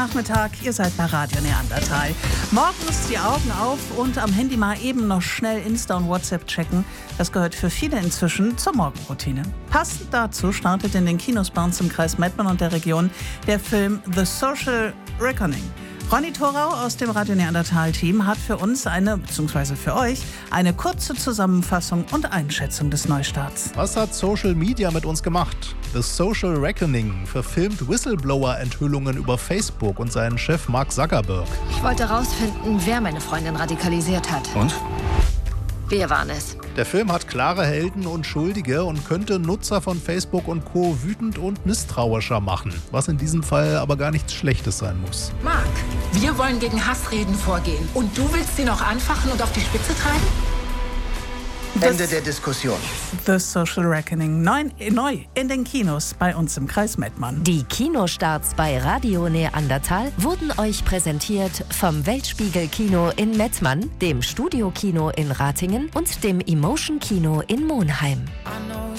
Nachmittag, ihr seid bei Radio Neandertal. Morgens die Augen auf und am Handy mal eben noch schnell Insta und WhatsApp checken. Das gehört für viele inzwischen zur Morgenroutine. Passend dazu startet in den Kinos bei uns im Kreis Mettmann und der Region der Film The Social Reckoning. Ronny Thorau aus dem Radio Neandertal-Team hat für uns beziehungsweise für euch, eine kurze Zusammenfassung und Einschätzung des Neustarts. Was hat Social Media mit uns gemacht? The Social Reckoning verfilmt Whistleblower-Enthüllungen über Facebook und seinen Chef Mark Zuckerberg. Ich wollte rausfinden, wer meine Freundin radikalisiert hat. Und? Wir waren es. Der Film hat klare Helden und Schuldige und könnte Nutzer von Facebook und Co. wütend und misstrauischer machen, was in diesem Fall aber gar nichts Schlechtes sein muss. Mark, wir wollen gegen Hassreden vorgehen. Und du willst sie noch anfachen und auf die Spitze treiben? Ende der Diskussion. The Social Reckoning, neu in den Kinos bei uns im Kreis Mettmann. Die Kinostarts bei Radio Neandertal wurden euch präsentiert vom Weltspiegel Kino in Mettmann, dem Studio Kino in Ratingen und dem Emotion Kino in Monheim.